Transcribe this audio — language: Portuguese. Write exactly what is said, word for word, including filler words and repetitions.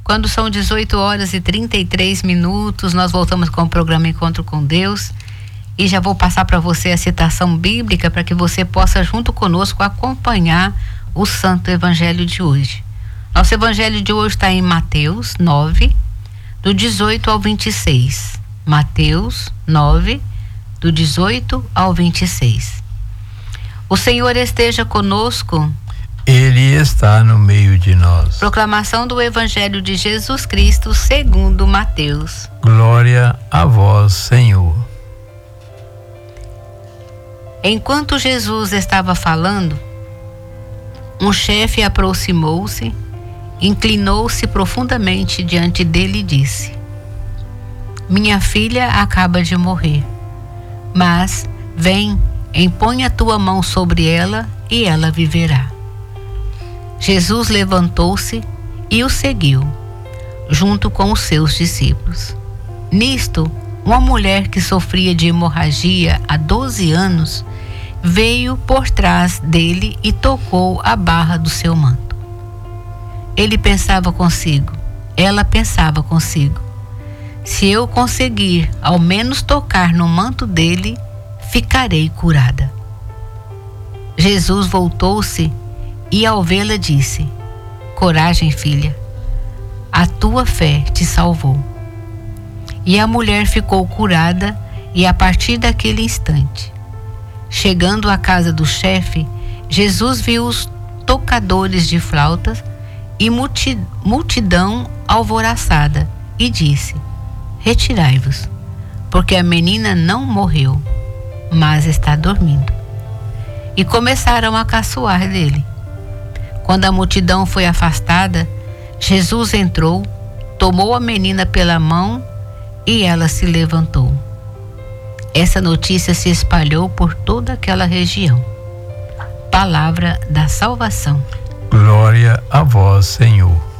Quando são dezoito horas e trinta e três minutos, nós voltamos com o programa Encontro com Deus. E já vou passar para você a citação bíblica para que você possa, junto conosco, acompanhar o Santo Evangelho de hoje. Nosso Evangelho de hoje está em Mateus nove, do dezoito ao vinte e seis. Mateus nove, do dezoito ao vinte e seis. O Senhor esteja conosco. Ele está no meio de nós. Proclamação do Evangelho de Jesus Cristo segundo Mateus. Glória a vós, Senhor. Enquanto Jesus estava falando, um chefe aproximou-se, inclinou-se profundamente diante dele e disse: Minha filha acaba de morrer, mas vem, impõe a tua mão sobre ela e ela viverá. Jesus levantou-se e o seguiu, junto com os seus discípulos. Nisto, uma mulher que sofria de hemorragia há doze anos veio por trás dele e tocou a barra do seu manto. Ele pensava consigo, ela pensava consigo: se eu conseguir ao menos tocar no manto dele, ficarei curada. Jesus voltou-se e ao vê-la disse: Coragem, filha, a tua fé te salvou. E a mulher ficou curada, e a partir daquele instante, chegando à casa do chefe, Jesus viu os tocadores de flautas e multi, multidão alvoroçada e disse: Retirai-vos, porque a menina não morreu, mas está dormindo. E começaram a caçoar dele. Quando a multidão foi afastada, Jesus entrou, tomou a menina pela mão e ela se levantou. Essa notícia se espalhou por toda aquela região. Palavra da salvação. Glória a vós, Senhor.